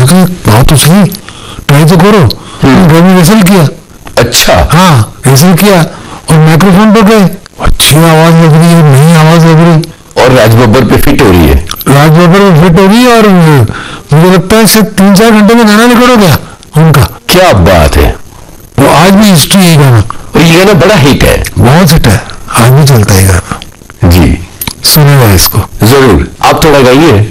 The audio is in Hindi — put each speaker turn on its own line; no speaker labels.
कहा गाओ तो सही, ट्राई तो करो। घर में रिहर्सल किया।
अच्छा।
हाँ, रिहर्सल किया और माइक्रोफोन पर गए, अच्छी आवाज लग रही है, नई आवाज लग रही,
और राज बब्बर पे फिट हो रही है।
राज बब्बर में फिट हो रही है, और मुझे लगता है सिर्फ 3-4 घंटे में गाना रिकॉर्ड हो गया उनका।
क्या बात है।
वो आज भी हिस्ट्री है गाना,
और ये गाना बड़ा हिट है।
बहुत हिट है, आज भी चलता है गाना
जी।
सुनेगा इसको
जरूर, आप थोड़ा गाइए।